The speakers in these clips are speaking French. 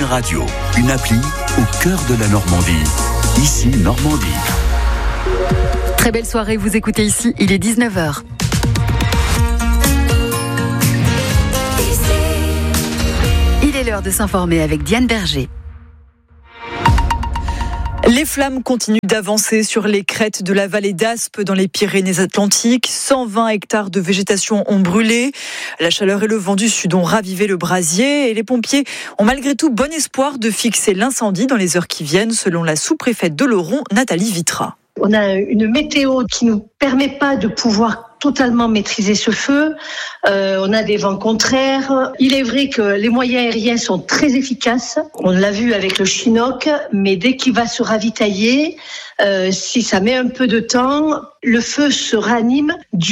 Radio, une appli au cœur de la Normandie. Ici, Normandie. Très belle soirée, vous écoutez ici, il est 19h. Il est l'heure de s'informer avec Diane Berger. Les flammes continuent d'avancer sur les crêtes de la vallée d'Aspe dans les Pyrénées-Atlantiques. 120 hectares de végétation ont brûlé. La chaleur et le vent du sud ont ravivé le brasier et les pompiers ont malgré tout bon espoir de fixer l'incendie dans les heures qui viennent, selon la sous-préfète d'Oloron, Nathalie Vitra. On a une météo qui nous permet pas de pouvoir totalement maîtriser ce feu. On a des vents contraires. Il est vrai que les moyens aériens sont très efficaces. On l'a vu avec le Chinook, mais dès qu'il va se ravitailler, si ça met un peu de temps, le feu se ranime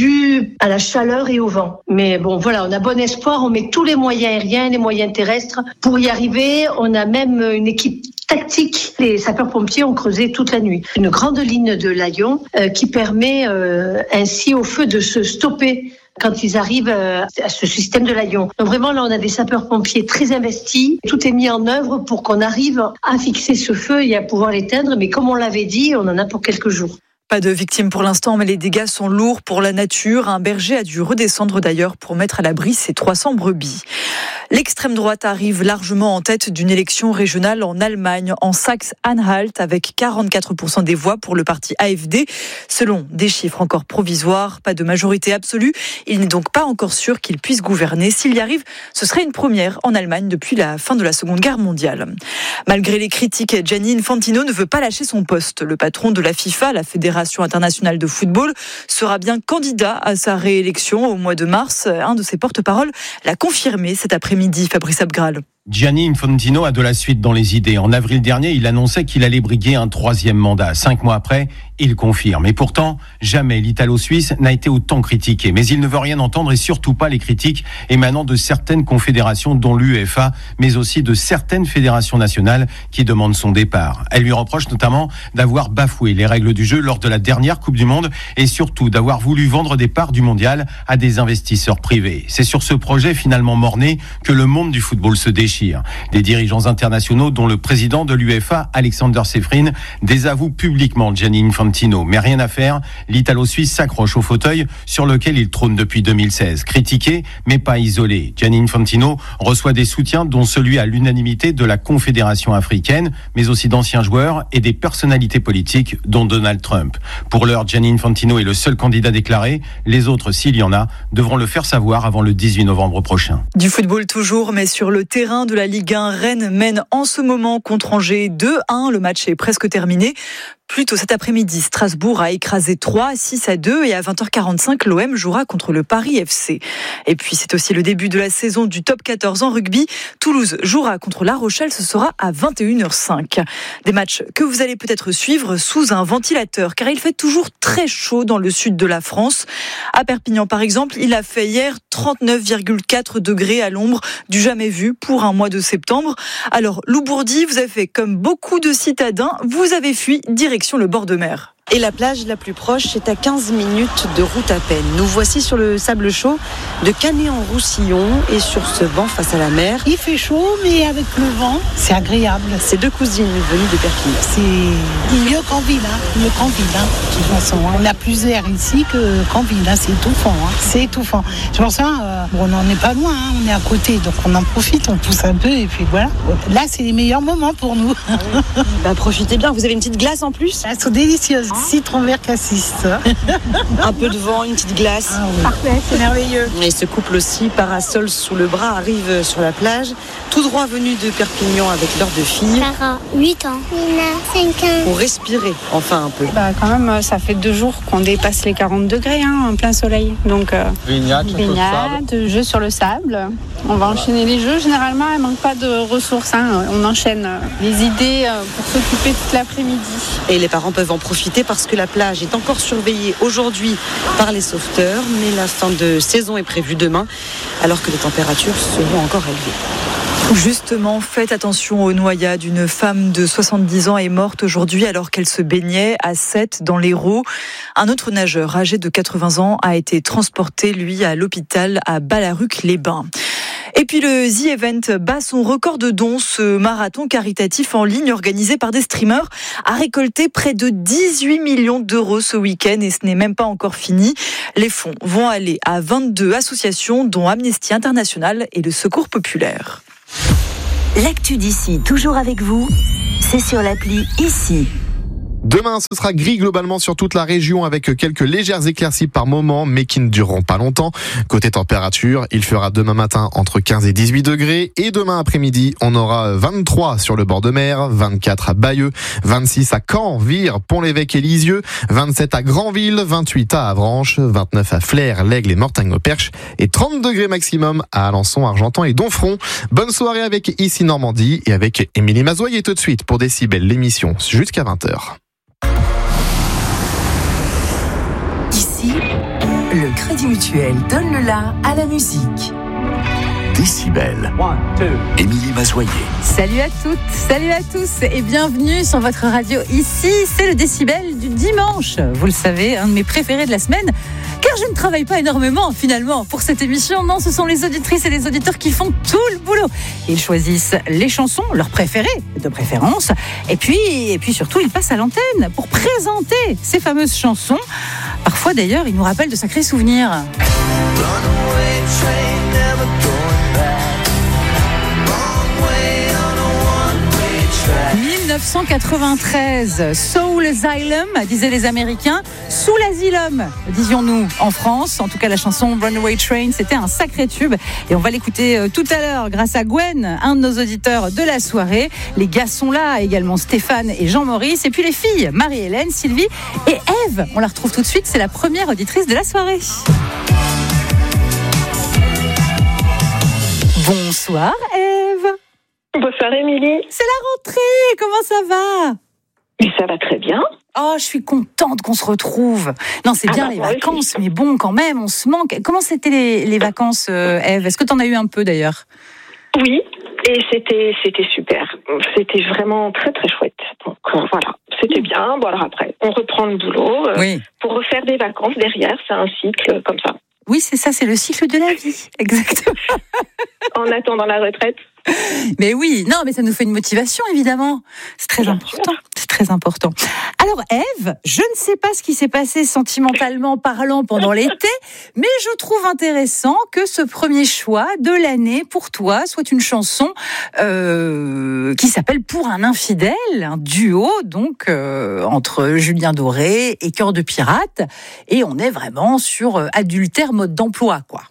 dû à la chaleur et au vent. Mais bon, voilà, on a bon espoir. On met tous les moyens aériens, les moyens terrestres pour y arriver. On a même une équipe tactique. Les sapeurs-pompiers ont creusé toute la nuit. Une grande ligne de Layon qui permet ainsi au feu de se stopper quand ils arrivent à ce système de Layon. Donc vraiment, là, on a des sapeurs-pompiers très investis. Tout est mis en œuvre pour qu'on arrive à fixer ce feu et à pouvoir l'éteindre. Mais comme on l'avait dit, on en a pour quelques jours. Pas de victimes pour l'instant, mais les dégâts sont lourds pour la nature. Un berger a dû redescendre d'ailleurs pour mettre à l'abri ses 300 brebis. L'extrême droite arrive largement en tête d'une élection régionale en Allemagne, en Saxe-Anhalt, avec 44% des voix pour le parti AfD. Selon des chiffres encore provisoires, pas de majorité absolue. Il n'est donc pas encore sûr qu'il puisse gouverner. S'il y arrive, ce serait une première en Allemagne depuis la fin de la Seconde Guerre mondiale. Malgré les critiques, Gianni Infantino ne veut pas lâcher son poste. Le patron de la FIFA, la Fédération internationale de football, sera bien candidat à sa réélection au mois de mars. Un de ses porte-parole l'a confirmé cet après-midi, Fabrice Abgral. Gianni Infantino a de la suite dans les idées. En avril dernier, il annonçait qu'il allait briguer un 3e mandat. 5 mois après, il confirme. Et pourtant, jamais l'Italo-Suisse n'a été autant critiqué. Mais il ne veut rien entendre et surtout pas les critiques émanant de certaines confédérations, dont l'UEFA, mais aussi de certaines fédérations nationales qui demandent son départ. Elle lui reproche notamment d'avoir bafoué les règles du jeu lors de la dernière Coupe du Monde et surtout d'avoir voulu vendre des parts du mondial à des investisseurs privés. C'est sur ce projet finalement mort-né que le monde du football se déchire. Des dirigeants internationaux, dont le président de l'UEFA, Alexander Seferin, désavouent publiquement Gianni Infantino. Mais rien à faire, l'Italo-Suisse s'accroche au fauteuil sur lequel il trône depuis 2016. Critiqué, mais pas isolé. Gianni Infantino reçoit des soutiens, dont celui à l'unanimité de la Confédération africaine, mais aussi d'anciens joueurs et des personnalités politiques, dont Donald Trump. Pour l'heure, Gianni Infantino est le seul candidat déclaré. Les autres, s'il y en a, devront le faire savoir avant le 18 novembre prochain. Du football toujours, mais sur le terrain de la Ligue 1, Rennes mène en ce moment contre Angers 2-1. Le match est presque terminé. Plus tôt cet après-midi, Strasbourg a écrasé 3-6-2 et à 20h45, l'OM jouera contre le Paris FC. Et puis c'est aussi le début de la saison du top 14 en rugby. Toulouse jouera contre La Rochelle, ce sera à 21h05. Des matchs que vous allez peut-être suivre sous un ventilateur, car il fait toujours très chaud dans le sud de la France. À Perpignan par exemple, il a fait hier 39,4 degrés à l'ombre, du jamais vu pour un mois de septembre. Alors Lou Bourdi, vous avez fait comme beaucoup de citadins, vous avez fui direction le bord de mer. Et la plage la plus proche est à 15 minutes de route à peine. Nous voici sur le sable chaud de Canet-en-Roussillon et sur ce banc face à la mer. Il fait chaud, mais avec le vent, c'est agréable. Ces deux cousines venues de Perpignan. C'est mieux qu'en ville, mieux qu'en ville. De toute façon, on a plus d'air ici qu'en ville. C'est étouffant. C'est étouffant. C'est pour ça, on n'en est pas loin. On est à côté, donc on en profite, on pousse un peu et puis voilà. Là, c'est les meilleurs moments pour nous. Profitez bien. Vous avez une petite glace en plus ? Elles sont délicieuses. Citron vert cassis. Un peu de vent, une petite glace. Ah oui. Parfait, c'est merveilleux. Et ce couple aussi, parasol sous le bras, arrive sur la plage, tout droit venu de Perpignan avec leurs deux filles. Clara, 8 ans. Nina, 5 ans. Pour respirer, enfin un peu. Quand même, ça fait 2 jours qu'on dépasse les 40 degrés, en plein soleil. Donc, baignade, jeux sur le sable. On va enchaîner les jeux. Généralement, il ne manque pas de ressources. On enchaîne les idées pour s'occuper toute l'après-midi. Et les parents peuvent en profiter parce que la plage est encore surveillée aujourd'hui par les sauveteurs, mais la fin de saison est prévue demain, alors que les températures seront encore élevées. Justement, faites attention aux noyades. Une femme de 70 ans est morte aujourd'hui alors qu'elle se baignait à Sète dans l'Hérault. Un autre nageur âgé de 80 ans a été transporté, lui, à l'hôpital à Ballaruc-les-Bains. Et puis le The Event bat son record de dons. Ce marathon caritatif en ligne organisé par des streamers a récolté près de 18 millions d'euros ce week-end et ce n'est même pas encore fini. Les fonds vont aller à 22 associations dont Amnesty International et le Secours Populaire. L'actu d'ici, toujours avec vous, c'est sur l'appli Ici. Demain, ce sera gris globalement sur toute la région avec quelques légères éclaircies par moment, mais qui ne dureront pas longtemps. Côté température, il fera demain matin entre 15 et 18 degrés et demain après-midi, on aura 23 sur le bord de mer, 24 à Bayeux, 26 à Caen, Vire, Pont-l'Évêque et Lisieux, 27 à Granville, 28 à Avranches, 29 à Flers, l'Aigle et Mortagne-au-Perche et 30 degrés maximum à Alençon, Argentan et Donfront. Bonne soirée avec Ici Normandie et avec Émilie Mazoyer tout de suite pour Décibel, l'émission jusqu'à 20h. Ici, le Crédit Mutuel donne le la à la musique. Décibel. Émilie Mazoyer. Salut à toutes, salut à tous et bienvenue sur votre radio. Ici, c'est le Décibel du dimanche. Vous le savez, un de mes préférés de la semaine. Car je ne travaille pas énormément finalement pour cette émission. Non, ce sont les auditrices et les auditeurs qui font tout le boulot. Ils choisissent les chansons, leurs préférées de préférence. Et puis surtout, ils passent à l'antenne pour présenter ces fameuses chansons. Parfois d'ailleurs, ils nous rappellent de sacrés souvenirs. 1993, Soul Asylum, disaient les Américains, sous l'asylum, disions-nous en France. En tout cas, la chanson Runaway Train, c'était un sacré tube. Et on va l'écouter tout à l'heure grâce à Gwen, un de nos auditeurs de la soirée. Les gars sont là, également Stéphane et Jean-Maurice. Et puis les filles, Marie-Hélène, Sylvie et Ève. On la retrouve tout de suite, c'est la première auditrice de la soirée. Bonsoir Ève. Bonsoir Émilie. C'est la rentrée, comment ça va? Mais ça va très bien. Oh, je suis contente qu'on se retrouve. Non, c'est bien les vacances, mais bon, quand même, on se manque. Comment c'était les vacances, Ève? Est-ce que tu en as eu un peu d'ailleurs? Oui, et c'était super. C'était vraiment très très chouette. Donc voilà, c'était bien. Bon alors après, on reprend le boulot pour refaire des vacances derrière. C'est un cycle comme ça. Oui, c'est ça, c'est le cycle de la vie, exactement. En attendant la retraite. Mais oui, non, mais ça nous fait une motivation, évidemment. C'est très important. C'est très important. Alors, Ève, je ne sais pas ce qui s'est passé sentimentalement parlant pendant l'été, mais je trouve intéressant que ce premier choix de l'année pour toi soit une chanson qui s'appelle Pour un infidèle, un duo donc entre Julien Doré et Cœur de Pirate, et on est vraiment sur adultère mode d'emploi, quoi.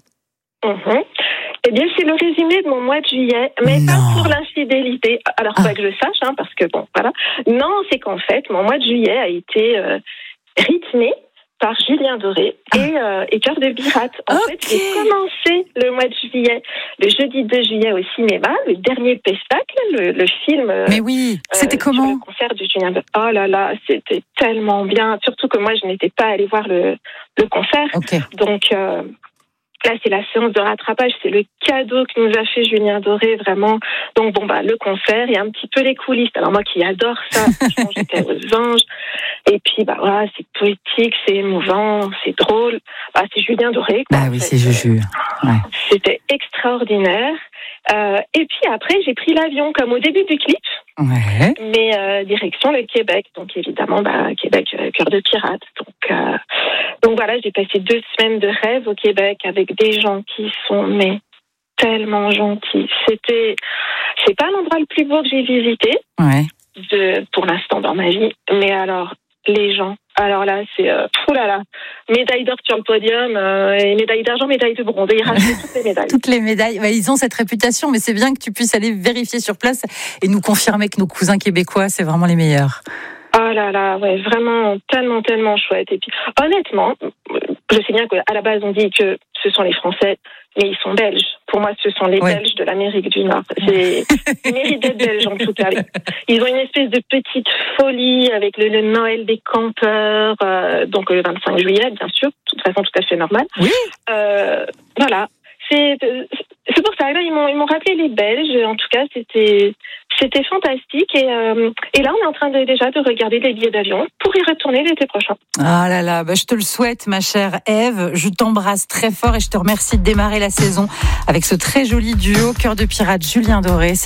Eh bien, c'est le résumé de mon mois de juillet, mais pas pour l'infidélité. Alors, pas que je sache, parce que bon, voilà. Non, c'est qu'en fait, mon mois de juillet a été rythmé par Julien Doré et Cœur de Pirate. En fait, j'ai commencé le mois de juillet, le jeudi 2 juillet au cinéma, le dernier spectacle, le film. Mais oui, c'était comment? Le concert de Julien Doré. Oh là là, c'était tellement bien. Surtout que moi, je n'étais pas allée voir le concert. Donc, là, c'est la séance de rattrapage, c'est le cadeau que nous a fait Julien Doré, vraiment. Donc, le concert et un petit peu les coulisses. Alors, moi qui adore ça, franchement, j'étais aux anges. Et puis, voilà, c'est poétique, c'est émouvant, c'est drôle. C'est Julien Doré, quoi. Bah oui, c'est Juju. Ouais. C'était extraordinaire. Et puis après, j'ai pris l'avion, comme au début du clip. Ouais. Mais direction le Québec. Donc, évidemment, Québec, Cœur de Pirate. Donc voilà, j'ai passé 2 semaines de rêve au Québec avec des gens qui sont tellement gentils. C'est pas l'endroit le plus beau que j'ai visité pour l'instant dans ma vie, mais alors les gens. Alors là, c'est médaille d'or sur le podium, et médaille d'argent, médaille de bronze. Ils rachètent toutes les médailles. Toutes les médailles. Ils ont cette réputation, mais c'est bien que tu puisses aller vérifier sur place et nous confirmer que nos cousins québécois, c'est vraiment les meilleurs. Oh là là, vraiment tellement, tellement chouette. Et puis, honnêtement, je sais bien qu'à la base, on dit que ce sont les Français, mais ils sont belges. Pour moi, ce sont les Belges de l'Amérique du Nord. Ils méritent d'être belges, en tout cas. Ils ont une espèce de petite folie avec le Noël des campeurs, donc le 25 juillet, bien sûr, de toute façon, tout à fait normal. Oui. Voilà. C'est pour ça, là, ils m'ont rappelé les Belges. En tout cas, c'était C'était fantastique et là on est en train déjà de regarder les billets d'avion pour y retourner l'été prochain. Ah là là, je te le souhaite ma chère Ève, je t'embrasse très fort et je te remercie de démarrer la saison avec ce très joli duo Cœur de pirate Julien Doré.